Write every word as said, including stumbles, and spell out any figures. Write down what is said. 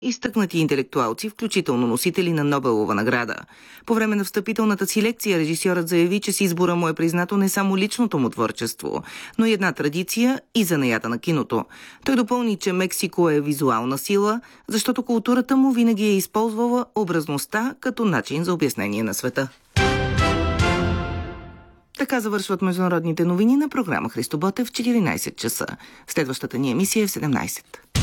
изтъкнати интелектуалци, включително носители на Нобелова награда. По време на встъпителната си лекция режисьорът заяви, че с избора му е признато не само личното му творчество, но и една традиция и занаята на киното. Той допълни, че Мексико е визуална сила, защото културата му винаги е използвала образността като начин за обяснение на света. Така завършват международните новини на програма Христо Ботев в четиринайсет часа. Следващата ни емисия е в седемнайсет.